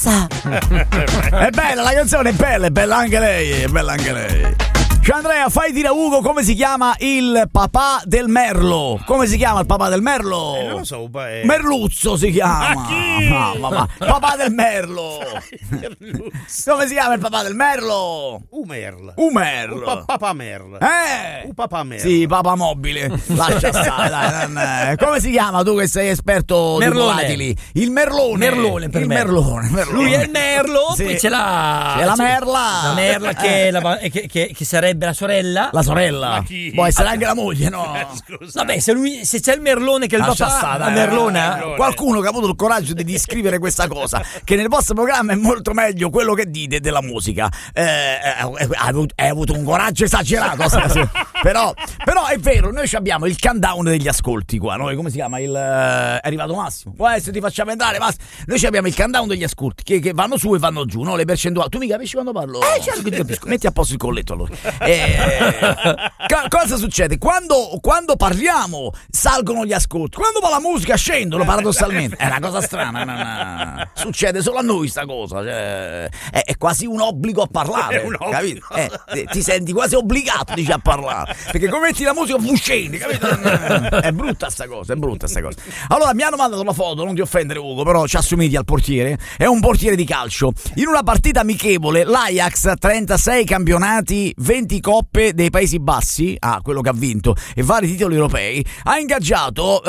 È bella la canzone, è bella anche lei, Ciao Andrea, fai dire a Ugo come si chiama il papà del Merlo. Come si chiama il papà del Merlo? Non lo so, Merluzzo si chiama. Ma chi? Ma papà del Merlo. Come si chiama il papà del Merlo? Umerl. Papà Merl. Papà Merl. Sì, papà mobile. Lascia stare, dai. Come si chiama tu che sei esperto di volatili? Il Merlone. Per il me. Merlone. Lui è il Merlo, Sì. poi c'è la Merla. La Merla che sarebbe la sorella. La sorella. Ma chi? Può essere anche la moglie, no? Scusa. Vabbè, se c'è il Merlone che è il Lascia papà, stare, la Merlona. Qualcuno che ha avuto il coraggio di descrivere questa cosa, che nel vostro programma è molto meglio quello che dite della musica. Hai avuto un coraggio esagerato. però è vero, noi abbiamo il countdown degli ascolti qua. Noi, come si chiama? È arrivato Massimo. Può essere, ti facciamo entrare, Massimo. Noi abbiamo il countdown degli ascolti che vanno su e vanno giù, no? Le percentuali. Tu mi capisci quando parlo? Certo che ti capisco. Metti a posto il colletto allora. Cosa succede? Quando parliamo salgono gli ascolti, quando va la musica scendono paradossalmente. È una cosa strana, succede solo a noi sta cosa, cioè, è quasi un obbligo a parlare, capito? Ti senti quasi obbligato, dici, a parlare, perché come metti la musica scendi, capito? È brutta sta cosa. Allora mi hanno mandato la foto, non ti offendere Ugo, però ci assomigli al portiere. È un portiere di calcio. In una partita amichevole l'Ajax, 36 campionati, 20 coppe dei Paesi Bassi, quello che ha vinto, e vari titoli europei, ha ingaggiato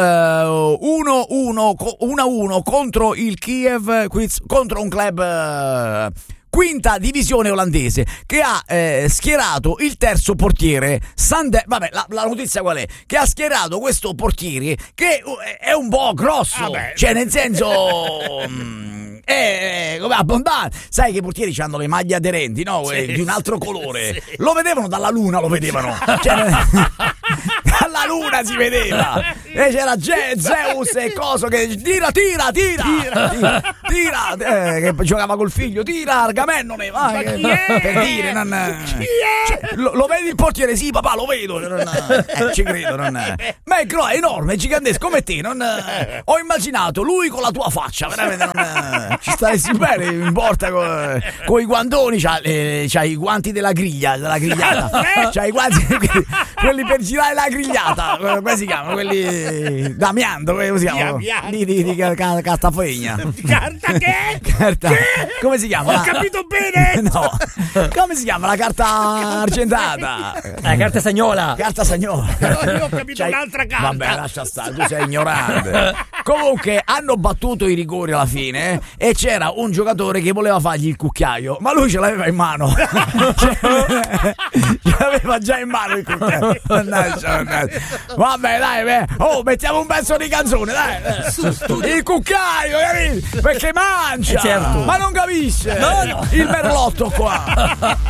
1-1 contro il Kiev, contro un club quinta divisione olandese, che ha schierato il terzo portiere vabbè, la notizia qual è? Che ha schierato questo portiere che è un po' grosso, cioè nel senso come abbondante. Sai che i portieri hanno le maglie aderenti, no? Di un altro colore. Sì. Lo vedevano dalla luna, cioè, dalla luna si vedeva. E c'era Zeus e coso che tira, che giocava col figlio, tira Argamennone, vai, per dire, cioè, lo vedi il portiere? Sì, papà, lo vedo. Ci credo, ma è enorme, è gigantesco come te. Ho immaginato lui con la tua faccia, veramente ci staresti bene in porta con i guantoni, c'ha i guanti della grigliata, c'ha i guanti quelli per girare la grigliata, come si chiamano? Quelli d'amianto, come si chiamano? Di carta fegna. Carta che? Come si chiama? Ho capito bene! No, come si chiama? La carta argentata. La carta stagnola. Io ho capito un'altra carta. Vabbè, lascia stare, tu sei ignorante. Comunque hanno battuto i rigori alla fine, e c'era un giocatore che voleva fargli il cucchiaio, ma lui ce l'aveva in mano. Ce l'aveva già in mano il cucchiaio. Mannaggia. Vabbè, dai, mettiamo un pezzo di canzone, dai. Il cucchiaio, capito? Perché mangia, certo. ma non capisce. No. Il merlotto qua.